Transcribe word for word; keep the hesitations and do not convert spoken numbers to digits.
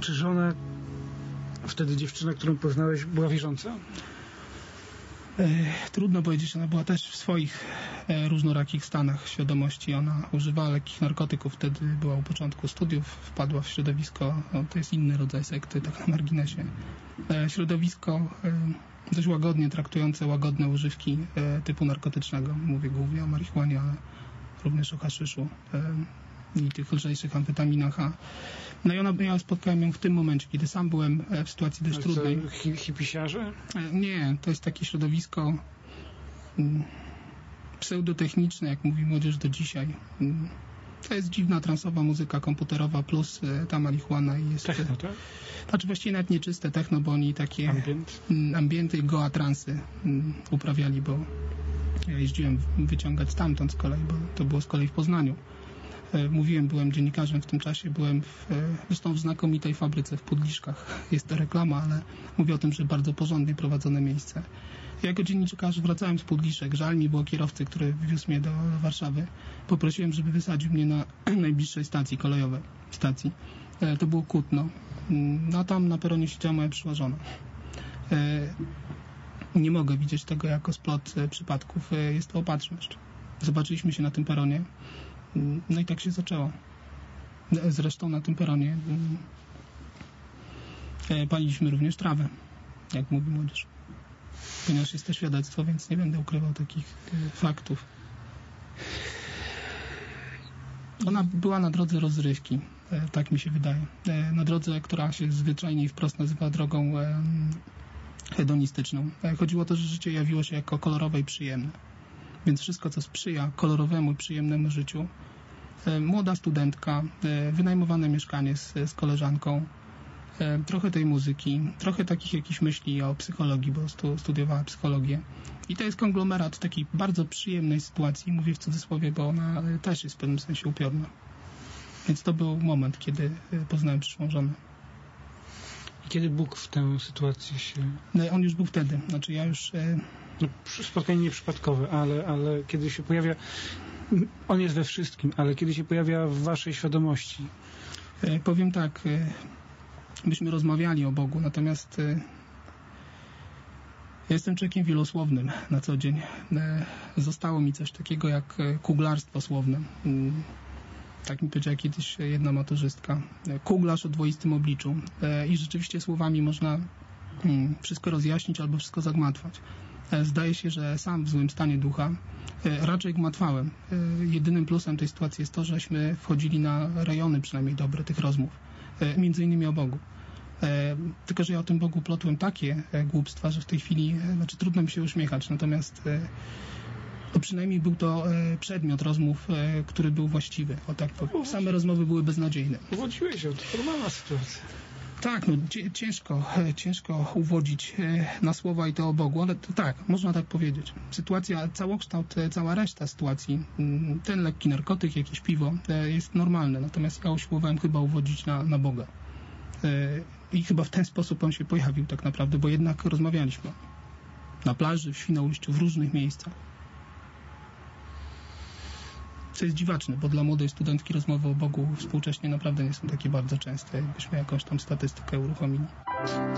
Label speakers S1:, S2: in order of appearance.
S1: Czy żona, wtedy dziewczyna, którą poznałeś, była wierząca?
S2: E, trudno powiedzieć, ona była też w swoich e, różnorakich stanach świadomości. Ona używała lekkich narkotyków, wtedy była u początku studiów, wpadła w środowisko, no, to jest inny rodzaj sekty, tak na marginesie. E, środowisko e, dość łagodnie traktujące łagodne używki e, typu narkotycznego. Mówię głównie o marihuanie, ale również o haszyszu e, i tych lżejszych amfetaminach. A, no i ona, ja spotkałem ją w tym momencie, kiedy sam byłem w sytuacji dość trudnej.
S1: Hi, hipisiarze?
S2: Nie, to jest takie środowisko mm, pseudotechniczne, jak mówi młodzież do dzisiaj. Mm, to jest dziwna transowa muzyka komputerowa plus e, ta marihuana i jest...
S1: Techno, tak?
S2: Znaczy właściwie nawet nieczyste techno, bo oni takie
S1: Ambient?
S2: Mm, ambienty i goa transy mm, uprawiali, bo ja jeździłem wyciągać stamtąd z kolei, bo to było z kolei w Poznaniu. Mówiłem, byłem dziennikarzem w tym czasie, byłem w, zresztą w znakomitej fabryce w Pudliszkach. Jest to reklama, ale mówię o tym, że bardzo porządnie prowadzone miejsce. Ja jako dziennikarz wracałem z Pudliszek, żal mi było kierowcy, który wywiózł mnie do Warszawy. Poprosiłem, żeby wysadził mnie na najbliższej stacji kolejowej. Stacji. To było Kutno. No a tam na peronie siedziała moja przyszła żona. Nie mogę widzieć tego jako splot przypadków. Jest to opatrzność. Zobaczyliśmy się na tym peronie. No i tak się zaczęło. Zresztą na tym peronie paliliśmy również trawę, jak mówi młodzież. Ponieważ jest to świadectwo, więc nie będę ukrywał takich faktów. Ona była na drodze rozrywki, tak mi się wydaje. Na drodze, która się zwyczajnie wprost nazywa drogą hedonistyczną. Chodziło o to, że życie jawiło się jako kolorowe i przyjemne. Więc wszystko, co sprzyja kolorowemu i przyjemnemu życiu. Młoda studentka, wynajmowane mieszkanie z, z koleżanką, trochę tej muzyki, trochę takich jakichś myśli o psychologii, bo stu, studiowała psychologię. I to jest konglomerat takiej bardzo przyjemnej sytuacji, mówię w cudzysłowie, bo ona też jest w pewnym sensie upiorna. Więc to był moment, kiedy poznałem przyszłą żonę.
S1: I kiedy Bóg w tę sytuację się...
S2: No, on już był wtedy, znaczy ja już...
S1: No, spotkanie nieprzypadkowe, ale, ale kiedy się pojawia... On jest we wszystkim, ale kiedy się pojawia w waszej świadomości?
S2: Powiem tak, myśmy rozmawiali o Bogu, natomiast ja jestem człowiekiem wielosłownym na co dzień. Zostało mi coś takiego jak kuglarstwo słowne. Tak mi powiedziała kiedyś jedna maturzystka. Kuglarz o dwoistym obliczu. I rzeczywiście słowami można wszystko rozjaśnić albo wszystko zagmatwać. Zdaje się, że sam w złym stanie ducha raczej gmatwałem. Jedynym plusem tej sytuacji jest to, żeśmy wchodzili na rejony przynajmniej dobre tych rozmów. Między innymi o Bogu. Tylko, że ja o tym Bogu plotłem takie głupstwa, że w tej chwili, znaczy trudno mi się uśmiechać, natomiast to przynajmniej był to przedmiot rozmów, który był właściwy. O tak, same rozmowy były beznadziejne.
S1: Uwodziłeś się, to normalna sytuacja.
S2: Tak, no ciężko, ciężko uwodzić na słowa i to o Bogu, ale to, tak, można tak powiedzieć. Sytuacja, całokształt, cała reszta sytuacji, ten lekki narkotyk, jakieś piwo jest normalne, natomiast ja usiłowałem chyba uwodzić na, na Boga. I chyba w ten sposób on się pojawił tak naprawdę, bo jednak rozmawialiśmy na plaży, w Świnoujściu, w różnych miejscach. Co jest dziwaczne, bo dla młodej studentki rozmowy o Bogu współcześnie naprawdę nie są takie bardzo częste, jakbyśmy jakąś tam statystykę uruchomili.